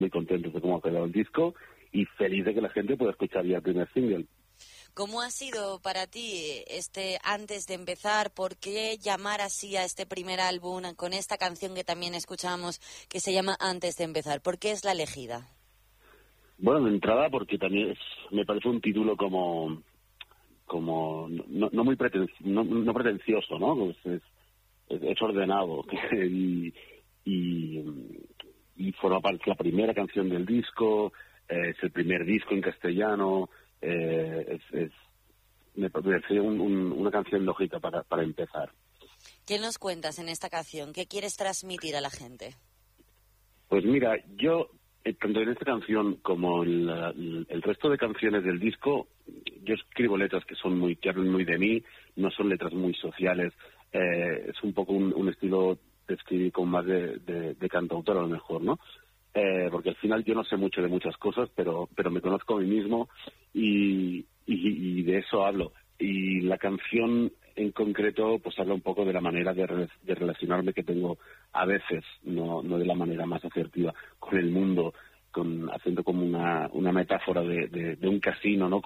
muy contentos de cómo ha quedado el disco y feliz de que la gente pueda escuchar ya el primer single. ¿Cómo ha sido para ti antes de empezar? ¿Por qué llamar así a este primer álbum con esta canción que también escuchamos que se llama Antes de empezar? ¿Por qué es la elegida? Bueno, de entrada porque también me parece un título como no muy no pretencioso, ¿no? Pues es ordenado y forma parte, la primera canción del disco, es el primer disco en castellano, me parece una canción lógica para empezar. ¿Qué nos cuentas en esta canción? ¿Qué quieres transmitir a la gente? Pues mira, yo, tanto en esta canción como el resto de canciones del disco, yo escribo letras que hablan muy de mí, no son letras muy sociales, es un poco un estilo de escribir con más de cantautor a lo mejor, ¿no? Porque al final yo no sé mucho de muchas cosas, pero me conozco a mí mismo y de eso hablo. Y la canción en concreto pues habla un poco de la manera de relacionarme que tengo a veces, no de la manera más asertiva, con el mundo, haciendo como una metáfora de un casino, ¿no?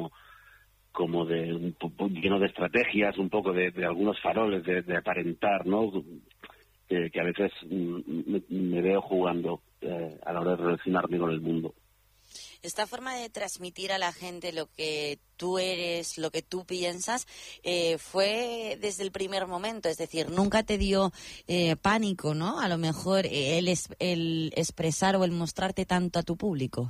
Como de lleno de estrategias, un poco de algunos faroles, de aparentar, ¿no? Que a veces me veo jugando a la hora de relacionarme con el mundo. Esta forma de transmitir a la gente lo que tú eres, lo que tú piensas, fue desde el primer momento, es decir, nunca te dio pánico, ¿no? A lo mejor el expresar o el mostrarte tanto a tu público.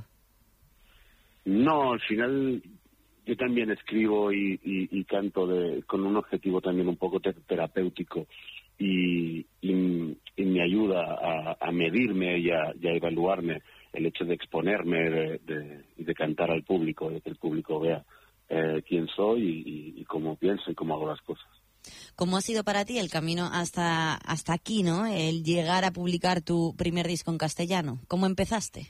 No, al final yo también escribo y canto con un objetivo también un poco terapéutico y me ayuda a medirme y a evaluarme el hecho de exponerme y de cantar al público, de que el público vea quién soy y cómo pienso y cómo hago las cosas. ¿Cómo ha sido para ti el camino hasta aquí, ¿no? El llegar a publicar tu primer disco en castellano. ¿Cómo empezaste?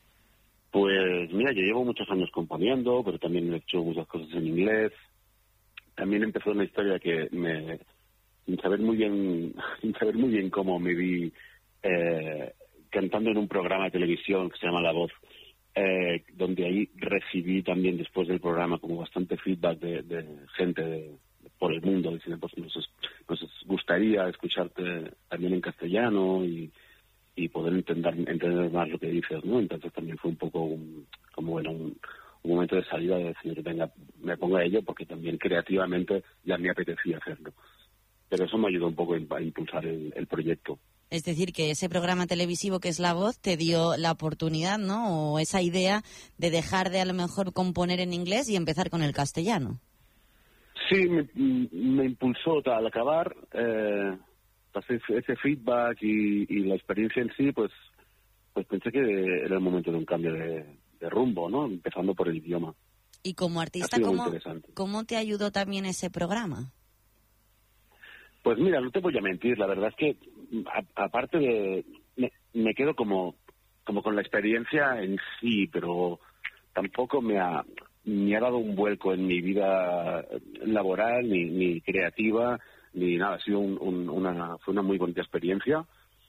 Pues mira, yo llevo muchos años componiendo, pero también he hecho muchas cosas en inglés. También empezó una historia que sin saber muy bien cómo me vi cantando en un programa de televisión que se llama La Voz, donde ahí recibí también después del programa como bastante feedback de gente por el mundo diciendo pues nos gustaría escucharte también en castellano y poder entender más lo que dices, ¿no? Entonces también fue un poco un momento de salida de decir, venga, me pongo a ello porque también creativamente ya me apetecía hacerlo. Pero eso me ayudó un poco a impulsar el proyecto. Es decir, que ese programa televisivo que es La Voz te dio la oportunidad, ¿no? O esa idea de dejar de a lo mejor componer en inglés y empezar con el castellano. Sí, me impulsó al acabar, ese feedback y la experiencia en sí, pues pensé que era el momento de un cambio de rumbo, ¿no? Empezando por el idioma. Y como artista, ¿cómo te ayudó también ese programa? Pues mira, no te voy a mentir, la verdad es que aparte de... me quedo como con la experiencia en sí, pero tampoco me ha dado un vuelco en mi vida laboral, ni creativa, ni nada. Ha sido fue una muy bonita experiencia,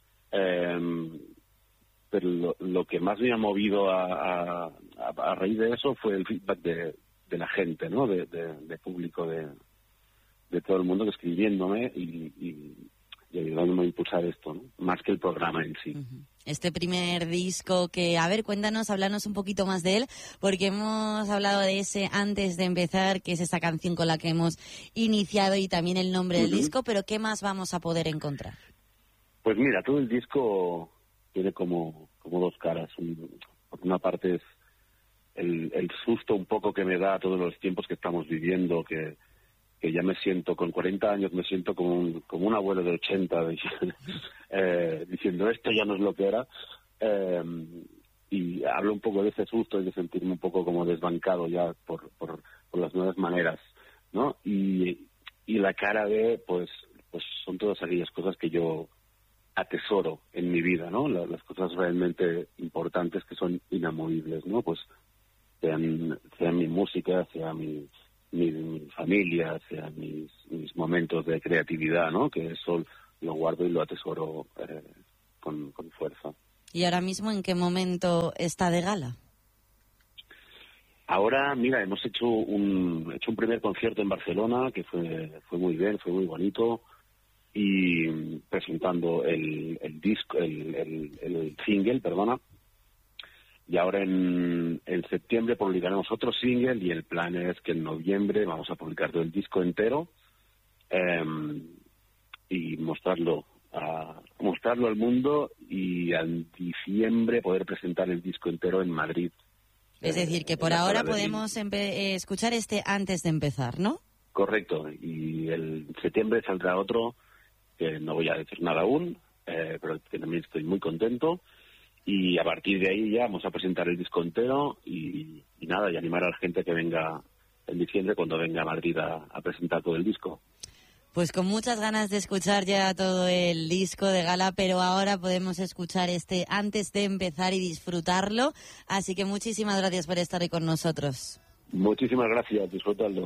pero lo que más me ha movido a raíz de eso fue el feedback de la gente, ¿no? De público, de todo el mundo escribiéndome y ayudándome a impulsar esto, ¿no? Más que el programa en sí. Uh-huh. Este primer disco que, a ver, háblanos un poquito más de él, porque hemos hablado de ese antes de empezar, que es esa canción con la que hemos iniciado y también el nombre del disco, pero ¿qué más vamos a poder encontrar? Pues mira, todo el disco tiene como dos caras. Por una parte es el susto un poco que me da a todos los tiempos que estamos viviendo, que ya me siento, con 40 años, me siento como un abuelo de 80, diciendo esto ya no es lo que era, y hablo un poco de ese susto y de sentirme un poco como desbancado ya por las nuevas maneras, ¿no? Y la cara de, pues son todas aquellas cosas que yo atesoro en mi vida, ¿no? Las cosas realmente importantes que son inamovibles, ¿no? Pues sean mi música, sea mi familia, sean mis momentos de creatividad, ¿no? Que eso lo guardo y lo atesoro con fuerza. ¿Y ahora mismo en qué momento está de gala? Ahora, mira, hemos hecho un primer concierto en Barcelona que fue muy bien, fue muy bonito, y presentando el disco, el single, perdona. Y ahora en septiembre publicaremos otro single, y el plan es que en noviembre vamos a publicar todo el disco entero y mostrarlo al mundo, y en diciembre poder presentar el disco entero en Madrid. Es decir, que por ahora podemos escuchar antes de empezar, ¿no? Correcto, y en septiembre saldrá otro, que no voy a decir nada aún, pero que también estoy muy contento, y a partir de ahí ya vamos a presentar el disco entero y nada, y animar a la gente que venga en diciembre, cuando venga a Madrid a presentar todo el disco. Pues con muchas ganas de escuchar ya todo el disco de gala, pero ahora podemos escuchar antes de empezar y disfrutarlo. Así que muchísimas gracias por estar hoy con nosotros. Muchísimas gracias, disfrutadlo.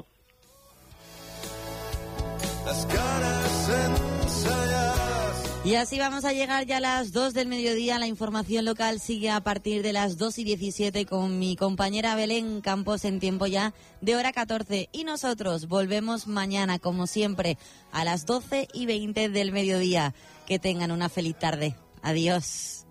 Las caras ensayadas. Y así vamos a llegar ya a las 2 del mediodía. La información local sigue a partir de las 2:17 con mi compañera Belén Campos en tiempo ya de hora 14. Y nosotros volvemos mañana, como siempre, a las 12:20 del mediodía. Que tengan una feliz tarde. Adiós.